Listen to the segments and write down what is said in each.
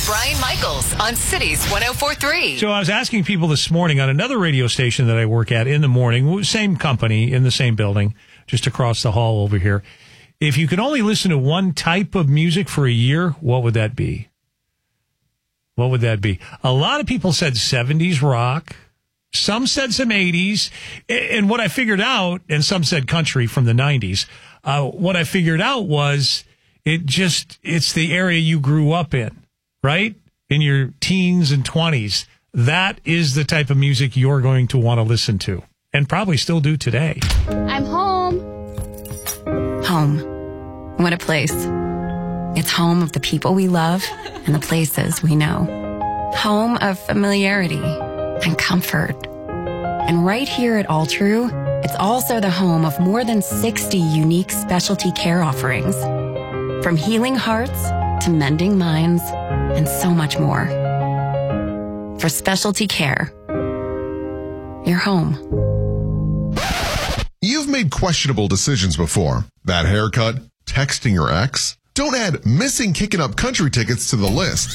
Brian Michaels on Cities 104.3. So I was asking people this morning on another radio station that I work at in the morning, same company in the same building, just across the hall over here. If you could only listen to one type of music for a year, what would that be? What would that be? A lot of people said 70s rock. Some said some 80s. And what I figured out, and some said country from the 90s, what I figured out was it's the area you grew up in, right? In your teens and 20s. That is the type of music you're going to want to listen to, and probably still do today. I'm home. Home. What a place. It's home of the people we love and the places we know. Home of familiarity and comfort. And right here at All True, it's also the home of more than 60 unique specialty care offerings. From healing hearts to mending minds and so much more. For specialty care, you're home. You've made questionable decisions before. That haircut, texting your ex. Don't add missing Kickin' Up Country tickets to the list.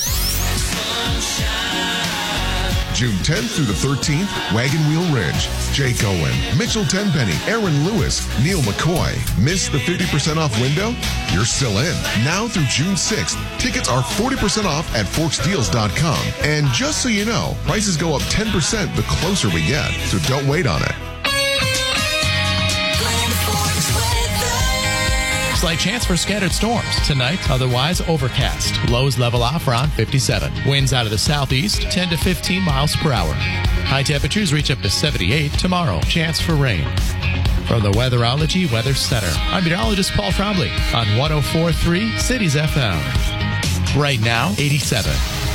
June 10th through the 13th, Wagon Wheel Ridge. Jake Owen, Mitchell Tenpenny, Aaron Lewis, Neil McCoy. Miss the 50% off window? You're still in. Now through June 6th, tickets are 40% off at forksdeals.com. And just so you know, prices go up 10% the closer we get, so don't wait on it. Slight chance for scattered storms tonight, otherwise overcast. Lows level off around 57. Winds out of the southeast, 10 to 15 miles per hour. High temperatures reach up to 78 tomorrow. Chance for rain. From the Weatherology Weather Center, I'm meteorologist Paul Trombley on 104.3 Cities FM. Right now, 87.